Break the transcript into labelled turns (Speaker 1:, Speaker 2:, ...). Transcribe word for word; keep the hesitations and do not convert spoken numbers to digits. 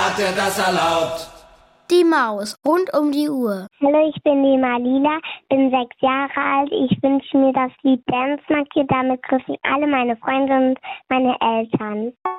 Speaker 1: hat er das erlaubt?
Speaker 2: Die Maus, rund um die Uhr.
Speaker 3: Hallo, ich bin die Malila, bin sechs Jahre alt. Ich wünsche mir das Lied Dance Monkey. Damit grüßen alle meine Freunde und meine Eltern.